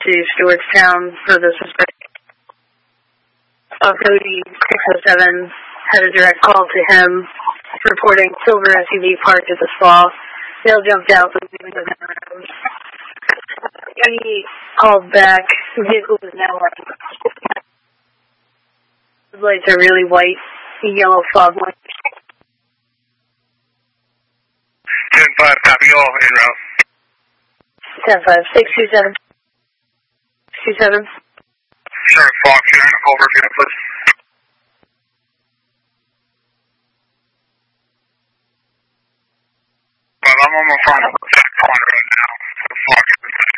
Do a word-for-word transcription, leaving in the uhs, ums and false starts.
to Stewartstown for the suspect. Uh, Cody six oh seven had a direct call to him reporting silver S U V parked at the spa. Dale jumped out, but he was in the road. He called back. The vehicle was now running. The lights are really white, yellow fog lights. ten five, copy all, en route. ten five, six two seven. six two seven. Sure, Fox, you're over, if you have, please.